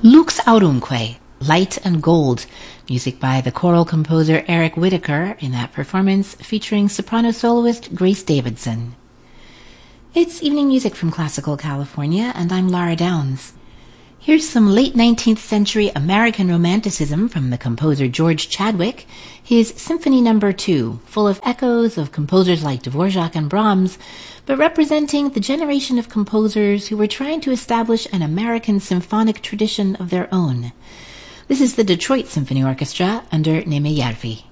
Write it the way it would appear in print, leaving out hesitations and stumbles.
Lux Aurumque, Light and Gold, music by the choral composer Eric Whittaker, in that performance featuring soprano soloist Grace Davidson. It's evening music from Classical California, and I'm Lara Downs. Here's some late 19th century American Romanticism from the composer George Chadwick, his Symphony No. 2, full of echoes of composers like Dvorak and Brahms, but representing the generation of composers who were trying to establish an American symphonic tradition of their own. This is the Detroit Symphony Orchestra under Neme Järvi.